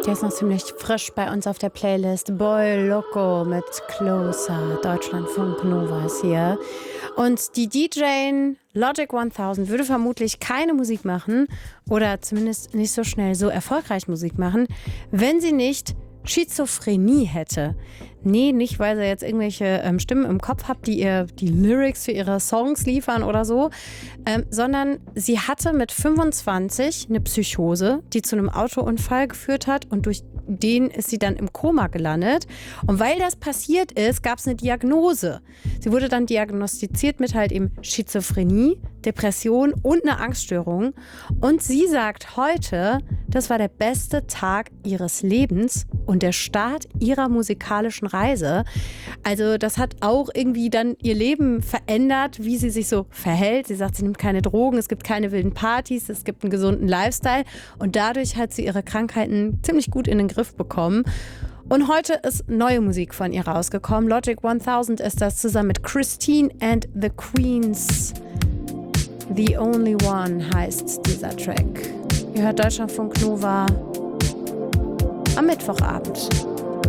Der ist noch ziemlich frisch bei uns auf der Playlist. Boy Loco mit Closer. Deutschlandfunk Nova ist hier. Und die DJ Logic 1000 würde vermutlich keine Musik machen oder zumindest nicht so schnell so erfolgreich Musik machen, wenn sie nicht Schizophrenie hätte. Nee, nicht, weil sie jetzt irgendwelche Stimmen im Kopf hat, die ihr die Lyrics für ihre Songs liefern oder so, sondern sie hatte mit 25 eine Psychose, die zu einem Autounfall geführt hat und durch den ist sie dann im Koma gelandet. Und weil das passiert ist, gab es eine Diagnose. Sie wurde dann diagnostiziert mit halt eben Schizophrenie, Depression und eine Angststörung. Und sie sagt heute, das war der beste Tag ihres Lebens und der Start ihrer musikalischen Reise. Also das hat auch irgendwie dann ihr Leben verändert, wie sie sich so verhält. Sie sagt, sie nimmt keine Drogen, es gibt keine wilden Partys, es gibt einen gesunden Lifestyle. Und dadurch hat sie ihre Krankheiten ziemlich gut in den Griff bekommen. Und heute ist neue Musik von ihr rausgekommen. Logic 1000 ist das zusammen mit Christine and the Queens. The Only One heißt dieser Track. Ihr hört Deutschlandfunk Nova am Mittwochabend.